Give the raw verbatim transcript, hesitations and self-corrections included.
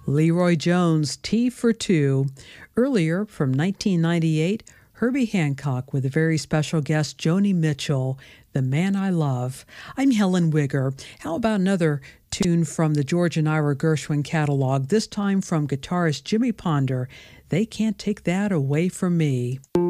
Leroy Jones, Tea for Two. Earlier, from nineteen ninety-eight, Herbie Hancock with a very special guest, Joni Mitchell, The Man I Love. I'm Helen Wigger. How about another tune from the George and Ira Gershwin catalog, this time from guitarist Jimmy Ponder, They Can't Take That Away From Me.